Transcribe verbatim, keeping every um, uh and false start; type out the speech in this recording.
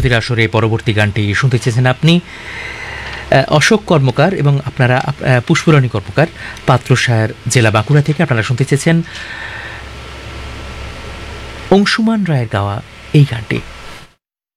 বিনোদীর আসরে পরবর্তী গানটি শুনতে চেয়েছেন আপনি অশোক কর্মকার এবং আপনারা পুষ্পরানী কর্মকার, পাত্রসায়ের, জেলা বাঁকুড়া থেকে। আপনারা শুনতে চেয়েছেন অংশুমান রায়ের গাওয়া এই গানটি।